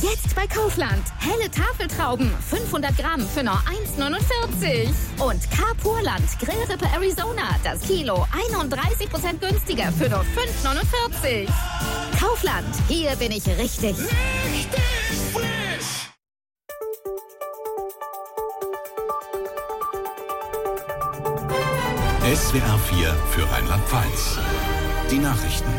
Jetzt bei Kaufland. Helle Tafeltrauben, 500 Gramm für nur 1,49. Und Carpurland Grillrippe Arizona, das Kilo 31% günstiger für nur 5,49. Kaufland, hier bin ich richtig. Richtig frisch. SWR 4 für Rheinland-Pfalz. Die Nachrichten.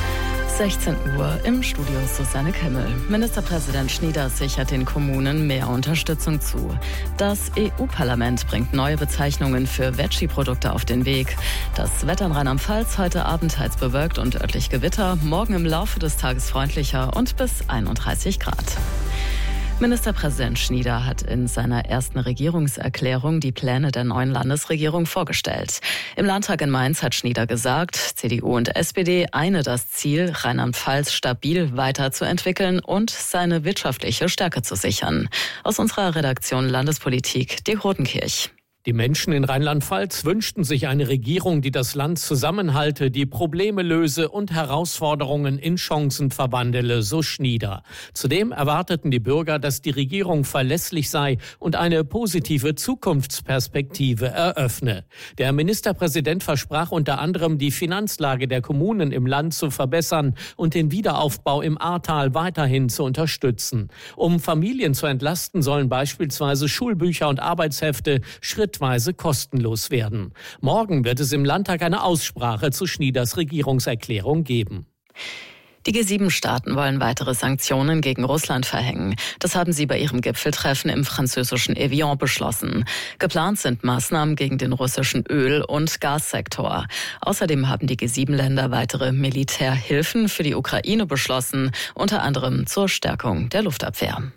16 Uhr im Studio Susanne Kemmel. Ministerpräsident Schnieder sichert den Kommunen mehr Unterstützung zu. Das EU-Parlament bringt neue Bezeichnungen für Veggie-Produkte auf den Weg. Das Wetter in Rheinland-Pfalz heute Abend teils bewölkt und örtlich Gewitter. Morgen im Laufe des Tages freundlicher und bis 31 Grad. Ministerpräsident Schnieder hat in seiner ersten Regierungserklärung die Pläne der neuen Landesregierung vorgestellt. Im Landtag in Mainz hat Schnieder gesagt, CDU und SPD eine das Ziel, Rheinland-Pfalz stabil weiterzuentwickeln und seine wirtschaftliche Stärke zu sichern. Aus unserer Redaktion Landespolitik, die Rotenkirch. Die Menschen in Rheinland-Pfalz wünschten sich eine Regierung, die das Land zusammenhalte, die Probleme löse und Herausforderungen in Chancen verwandele, so Schnieder. Zudem erwarteten die Bürger, dass die Regierung verlässlich sei und eine positive Zukunftsperspektive eröffne. Der Ministerpräsident versprach unter anderem, die Finanzlage der Kommunen im Land zu verbessern und den Wiederaufbau im Ahrtal weiterhin zu unterstützen. Um Familien zu entlasten, sollen beispielsweise Schulbücher und Arbeitshefte schrittweise kostenlos werden. Morgen wird es im Landtag eine Aussprache zu Schnieders Regierungserklärung geben. Die G7-Staaten wollen weitere Sanktionen gegen Russland verhängen. Das haben sie bei ihrem Gipfeltreffen im französischen Evian beschlossen. Geplant sind Maßnahmen gegen den russischen Öl- und Gassektor. Außerdem haben die G7-Länder weitere Militärhilfen für die Ukraine beschlossen, unter anderem zur Stärkung der Luftabwehr.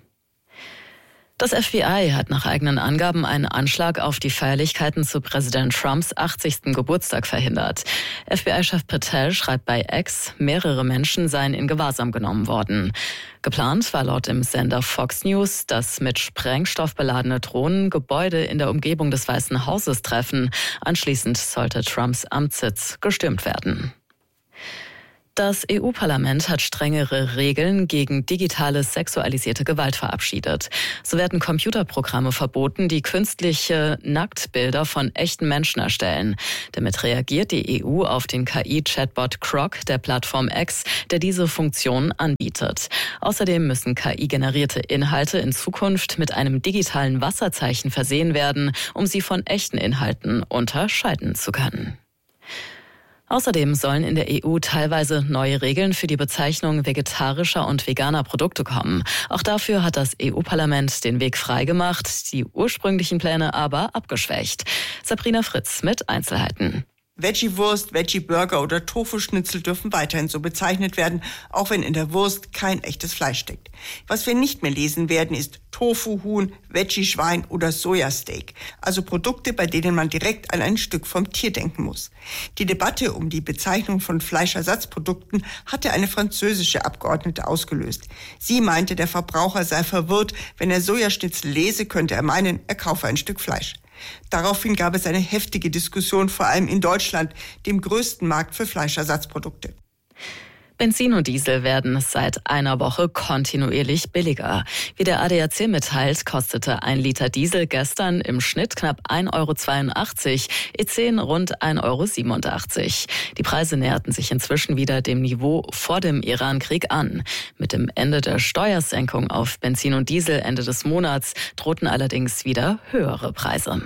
Das FBI hat nach eigenen Angaben einen Anschlag auf die Feierlichkeiten zu Präsident Trumps 80. Geburtstag verhindert. FBI-Chef Patel schreibt bei X, mehrere Menschen seien in Gewahrsam genommen worden. Geplant war laut dem Sender Fox News, dass mit Sprengstoff beladene Drohnen Gebäude in der Umgebung des Weißen Hauses treffen. Anschließend sollte Trumps Amtssitz gestürmt werden. Das EU-Parlament hat strengere Regeln gegen digitale sexualisierte Gewalt verabschiedet. So werden Computerprogramme verboten, die künstliche Nacktbilder von echten Menschen erstellen. Damit reagiert die EU auf den KI-Chatbot Grok der Plattform X, der diese Funktion anbietet. Außerdem müssen KI-generierte Inhalte in Zukunft mit einem digitalen Wasserzeichen versehen werden, um sie von echten Inhalten unterscheiden zu können. Außerdem sollen in der EU teilweise neue Regeln für die Bezeichnung vegetarischer und veganer Produkte kommen. Auch dafür hat das EU-Parlament den Weg freigemacht, die ursprünglichen Pläne aber abgeschwächt. Sabrina Fritz mit Einzelheiten. Veggie-Wurst, Veggie-Burger oder Tofu-Schnitzel dürfen weiterhin so bezeichnet werden, auch wenn in der Wurst kein echtes Fleisch steckt. Was wir nicht mehr lesen werden, ist Tofu-Huhn, Veggie-Schwein oder Sojasteak. Also Produkte, bei denen man direkt an ein Stück vom Tier denken muss. Die Debatte um die Bezeichnung von Fleischersatzprodukten hatte eine französische Abgeordnete ausgelöst. Sie meinte, der Verbraucher sei verwirrt. Wenn er Sojaschnitzel lese, könnte er meinen, er kaufe ein Stück Fleisch. Daraufhin gab es eine heftige Diskussion, vor allem in Deutschland, dem größten Markt für Fleischersatzprodukte. Benzin und Diesel werden seit einer Woche kontinuierlich billiger. Wie der ADAC mitteilt, kostete 1 Liter Diesel gestern im Schnitt knapp 1,82 €, E10 rund 1,87 €. Die Preise näherten sich inzwischen wieder dem Niveau vor dem Iran-Krieg an. Mit dem Ende der Steuersenkung auf Benzin und Diesel Ende des Monats drohten allerdings wieder höhere Preise.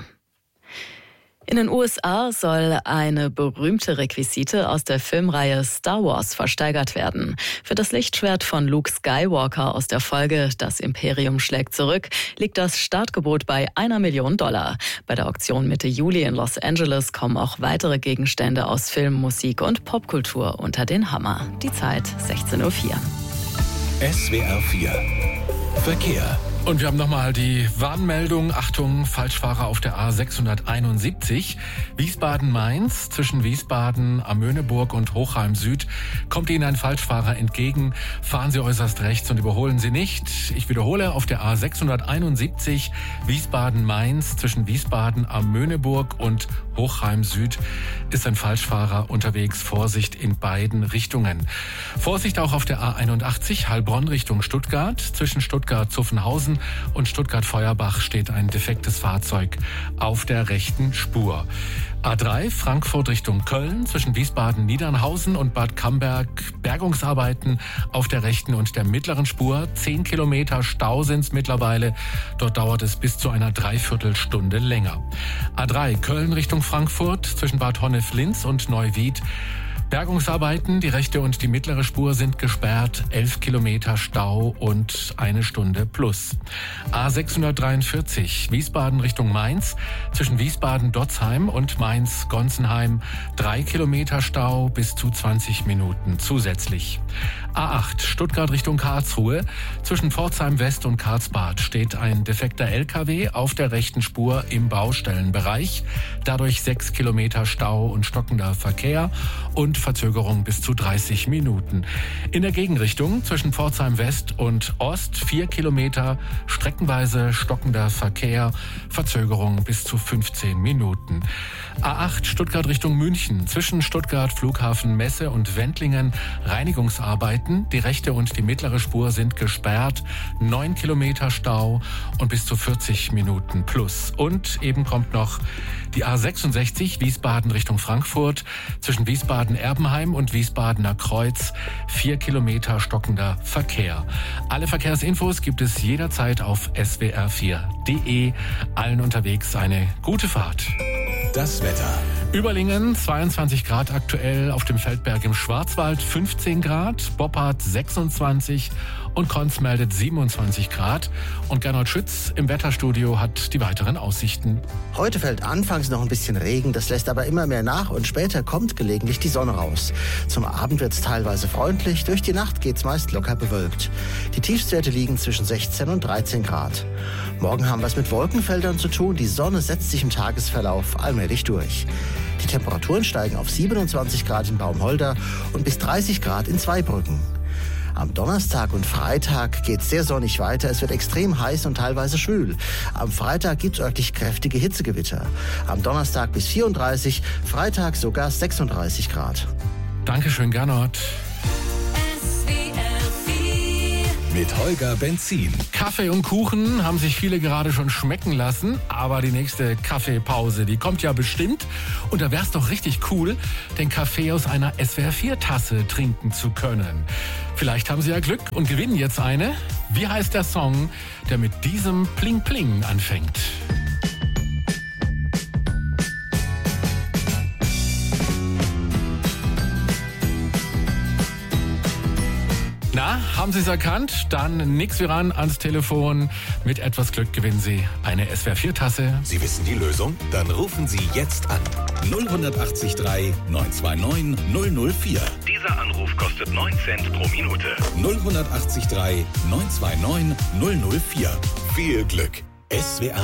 In den USA soll eine berühmte Requisite aus der Filmreihe Star Wars versteigert werden. Für das Lichtschwert von Luke Skywalker aus der Folge Das Imperium schlägt zurück liegt das Startgebot bei $1 Million. Bei der Auktion Mitte Juli in Los Angeles kommen auch weitere Gegenstände aus Film, Musik und Popkultur unter den Hammer. Die Zeit 16:04 Uhr. SWR 4 Verkehr. Und wir haben nochmal die Warnmeldung. Achtung, Falschfahrer auf der A671. Wiesbaden-Mainz, zwischen Wiesbaden, Amöneburg und Hochheim Süd kommt Ihnen ein Falschfahrer entgegen. Fahren Sie äußerst rechts und überholen Sie nicht. Ich wiederhole, auf der A671 Wiesbaden-Mainz, zwischen Wiesbaden, Amöneburg und Hochheim Süd ist ein Falschfahrer unterwegs. Vorsicht in beiden Richtungen. Vorsicht auch auf der A81 Heilbronn Richtung Stuttgart. Zwischen Stuttgart-Zuffenhausen und Stuttgart-Feuerbach steht ein defektes Fahrzeug auf der rechten Spur. A3 Frankfurt Richtung Köln, zwischen Wiesbaden-Niedernhausen und Bad Camberg Bergungsarbeiten auf der rechten und der mittleren Spur. 10 Kilometer Stau sind's mittlerweile. Dort dauert es bis zu einer Dreiviertelstunde länger. A3 Köln Richtung Frankfurt, zwischen Bad Honnef-Linz und Neuwied. Bergungsarbeiten, die rechte und die mittlere Spur sind gesperrt, 11 Kilometer Stau und eine Stunde plus. A643 Wiesbaden Richtung Mainz, zwischen Wiesbaden-Dotzheim und Mainz-Gonsenheim 3 Kilometer Stau bis zu 20 Minuten zusätzlich. A8 Stuttgart Richtung Karlsruhe, zwischen Pforzheim West und Karlsbad steht ein defekter LKW auf der rechten Spur im Baustellenbereich. Dadurch 6 Kilometer Stau und stockender Verkehr und Verzögerung bis zu 30 Minuten. In der Gegenrichtung zwischen Pforzheim West und Ost 4 Kilometer, streckenweise stockender Verkehr, Verzögerung bis zu 15 Minuten. A8 Stuttgart Richtung München, zwischen Stuttgart Flughafen Messe und Wendlingen Reinigungsarbeiten. Die rechte und die mittlere Spur sind gesperrt, 9 Kilometer Stau und bis zu 40 Minuten plus. Und eben kommt noch die A66 Wiesbaden Richtung Frankfurt, zwischen Wiesbaden-Erbenheim und Wiesbadener Kreuz 4 Kilometer stockender Verkehr. Alle Verkehrsinfos gibt es jederzeit auf swr4.de. Allen unterwegs eine gute Fahrt. Das Wetter. Überlingen 22 Grad aktuell, auf dem Feldberg im Schwarzwald 15 Grad, Boppard 26 und Konz meldet 27 Grad. Und Gernot Schütz im Wetterstudio hat die weiteren Aussichten. Heute fällt anfangs noch ein bisschen Regen, das lässt aber immer mehr nach und später kommt gelegentlich die Sonne raus. Zum Abend wird es teilweise freundlich, durch die Nacht geht's meist locker bewölkt. Die Tiefstwerte liegen zwischen 16 und 13 Grad. Morgen haben wir es mit Wolkenfeldern zu tun, die Sonne setzt sich im Tagesverlauf allmählich durch. Die Temperaturen steigen auf 27 Grad in Baumholder und bis 30 Grad in Zweibrücken. Am Donnerstag und Freitag geht's sehr sonnig weiter. Es wird extrem heiß und teilweise schwül. Am Freitag gibt's örtlich kräftige Hitzegewitter. Am Donnerstag bis 34, Freitag sogar 36 Grad. Dankeschön, Gernot. Mit Holger Benzin. Kaffee und Kuchen haben sich viele gerade schon schmecken lassen, aber die nächste Kaffeepause, die kommt ja bestimmt. Und da wär's doch richtig cool, den Kaffee aus einer SWR4-Tasse trinken zu können. Vielleicht haben Sie ja Glück und gewinnen jetzt eine. Wie heißt der Song, der mit diesem Pling Pling anfängt? Na, haben Sie es erkannt? Dann nix wie ran ans Telefon. Mit etwas Glück gewinnen Sie eine SWR4-Tasse. Sie wissen die Lösung? Dann rufen Sie jetzt an. 0183 929 004. Dieser Anruf kostet 9 Cent pro Minute. 0183 929 004. Viel Glück. SWR